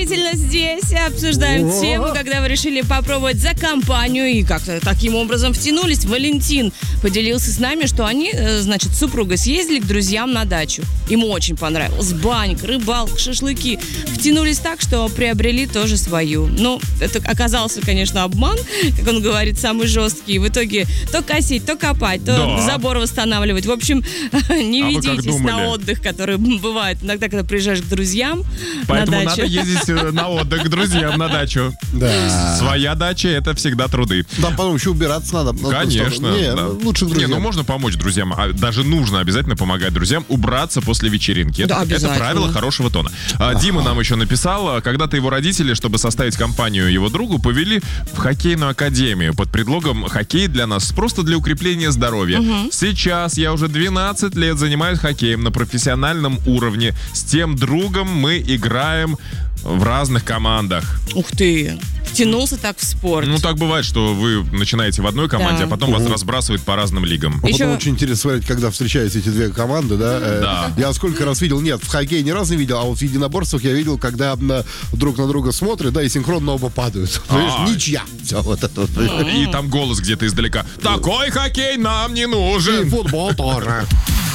действительно здесь обсуждаем тему, когда вы решили попробовать за компанию и как-то таким образом втянулись. Валентин поделился с нами, что они, значит, с супругой съездили к друзьям на дачу. Ему очень понравилось. Банька, рыбалка, шашлыки. Втянулись так, что приобрели тоже свою. Ну, это оказался, конечно, обман, как он говорит, самый жесткий. В итоге то косить, то копать, то забор восстанавливать. В общем, не ведитесь на отдых, который бывает иногда, когда приезжаешь к друзьям. Поэтому надо ездить на отдых к друзьям на дачу. Да. Своя дача — это всегда труды. Там потом еще убираться надо. Конечно. Лучше друзьям. Ну можно помочь друзьям. Даже нужно обязательно помогать друзьям убраться после вечеринки. Да, это правило хорошего тона. Дима нам еще написал, когда-то его родители, чтобы составить компанию его другу, повели в хоккейную академию под предлогом «хоккей для нас просто для укрепления здоровья». Сейчас я уже 12 лет занимаюсь хоккеем на профессиональном уровне. С тем другом мы играем в разных командах. Ух ты! Втянулся так в спорт. Ну, так бывает, что вы начинаете в одной команде, а потом вас разбрасывают по разным лигам. А потом очень интересно смотреть, когда встречаются эти две команды, да? Да. Я сколько раз видел, нет, в хоккее ни разу не видел, а вот в единоборствах я видел, когда друг на друга смотрят, да, и синхронно оба падают. Ничья. Все, вот это вот. И там голос где-то издалека. Такой хоккей нам не нужен. И футбол тоже.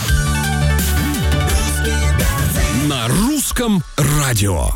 На русском радио.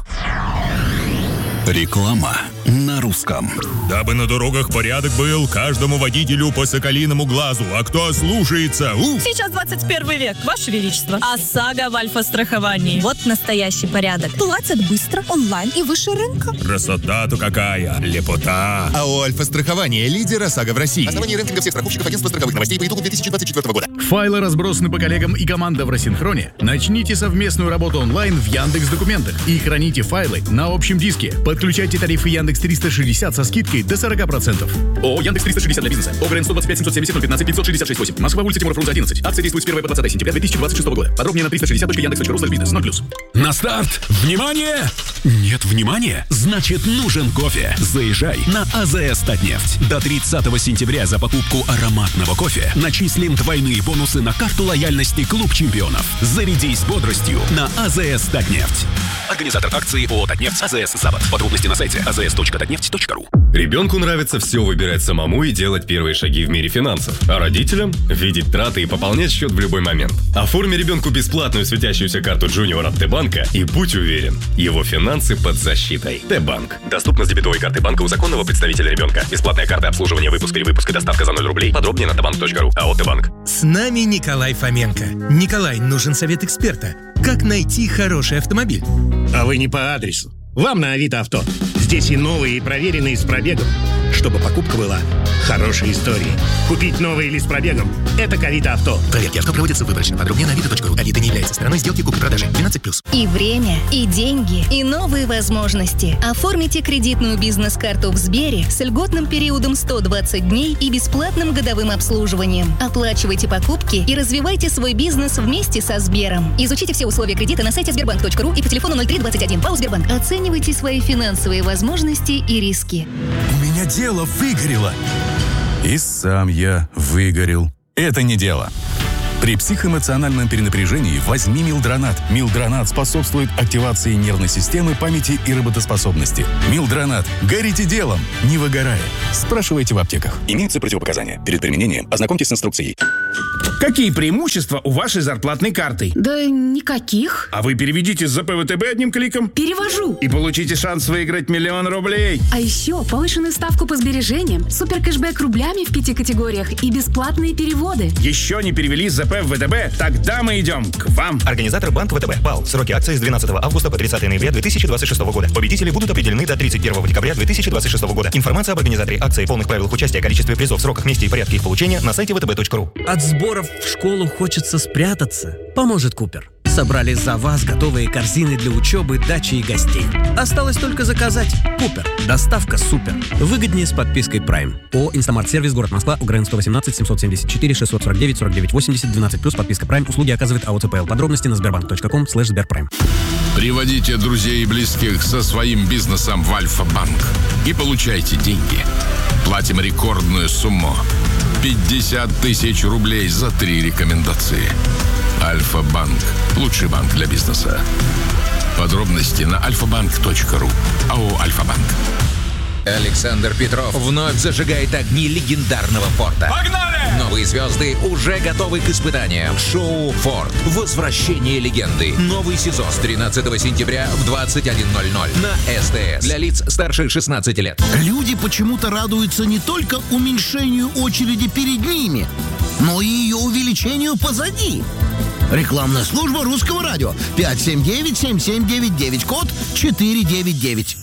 Реклама на русском. Дабы на дорогах порядок был, каждому водителю по соколиному глазу. А кто слушается? Сейчас 21 век, Ваше Величество. ОСАГО в альфа-страховании. Вот настоящий порядок. Платят быстро, онлайн и выше рынка. Красота-то какая! Лепота! АО «Альфа-страхование» — лидер ОСАГО в России. Основание рейтинга всех страховщиков агентства страховых новостей по итогу 2024 года. Файлы разбросаны по коллегам и команда в рассинхроне. Начните совместную работу онлайн в Яндекс.Документах и храните файлы на общем диске. Подключайте тарифы Яндекс 360 со скидкой до 40%. ООО Яндекс 360 для бизнеса. ОГРН 125 770 015 566 8. Москва, улица Тимура Фрунзе 11. Акция действует с 1 по 20 сентября 2026 года. Подробнее на 360.yandex.ру/бизнес. 0+. На старт! Внимание! Нет внимания? Значит, нужен кофе. Заезжай на АЗС Татнефть. До 30 сентября за покупку ароматного кофе начислим двойные бонусы на карту лояльности Клуб чемпионов. Зарядись бодростью на АЗС Татнефть. Организатор акции ООО «Татнефть» АЗС «Запад». Подробности на сайте azs.tatneft.ru. Ребенку нравится все выбирать самому и делать первые шаги в мире финансов. А родителям – видеть траты и пополнять счет в любой момент. Оформи ребенку бесплатную светящуюся карту Junior от Т-банка и будь уверен, его финансы под защитой. Т-банк. Доступно с дебетовой карты банка у законного представителя ребенка. Бесплатная карта обслуживания, выпуск, перевыпуск и доставка за 0 рублей. Подробнее на tbank.ru. АО «Т-банк». С нами Николай Фоменко. Николай, нужен совет эксперта. Как найти хороший автомобиль? А вы не по адресу. Вам на Авито Авто. Здесь и новые, и проверенные с пробегом. Чтобы покупка была хорошей историей. Купить новый или с пробегом – это к Авито Авто. Проверки авто проводятся выборочно. Подробнее на avito.ru. Авито не является стороной сделки купли-продажи. 12+. И время, и деньги, и новые возможности. Оформите кредитную бизнес-карту в Сбере с льготным периодом 120 дней и бесплатным годовым обслуживанием. Оплачивайте покупки и развивайте свой бизнес вместе со Сбером. Изучите все условия кредита на сайте sberbank.ru и по телефону 0321. ПАО «Сбербанк». Оценивайте свои финансовые возможности и риски. У меня дело выгорело. И сам я выгорел. Это не дело. При психоэмоциональном перенапряжении возьми Милдронат. Милдронат способствует активации нервной системы, памяти и работоспособности. Милдронат. Горите делом, не выгорая. Спрашивайте в аптеках. Имеются противопоказания. Перед применением ознакомьтесь с инструкцией. Какие преимущества у вашей зарплатной карты? Да никаких. А вы переведите с ЗП ВТБ одним кликом. Перевожу. И получите шанс выиграть 1 000 000 рублей. А еще повышенную ставку по сбережениям, суперкэшбэк рублями в 5 категориях и бесплатные переводы. Еще не перевели с ЗП в ВТБ? Тогда мы идем к вам. Организатор банк ВТБ. ПАО. Сроки акции с 12 августа по 30 ноября 2026 года. Победители будут определены до 31 декабря 2026 года. Информация об организаторе акции, полных правилах участия, количестве призов, сроках, месте и порядке их получения на сайте vtb.ru. От сборов в школу хочется спрятаться. Поможет Купер. Собрали за вас готовые корзины для учебы, дачи и гостей. Осталось только заказать. Купер. Доставка супер. Выгоднее с подпиской Prime. ООО «Инстамарт-сервис», город Москва, УГРН 118 774 649 49 80 12+, подписка Prime. Услуги оказывает АО ЦПЛ. Подробности на sberbank.com/sberprime. Приводите друзей и близких со своим бизнесом в Альфа-банк и получайте деньги. Платим рекордную сумму. 50 000 рублей за 3 рекомендации. Альфа-банк. Лучший банк для бизнеса. Подробности на альфа-банк.ру. АО «Альфа-банк». Александр Петров вновь зажигает огни легендарного Форда. Погнали! Новые звезды уже готовы к испытаниям. Шоу «Форд. Возвращение легенды». Новый сезон с 13 сентября в 21:00 на СТС. Для лиц старше 16 лет. Люди почему-то радуются не только уменьшению очереди перед ними, но и ее увеличению позади. Рекламная служба Русского радио. 579-7799, код 499.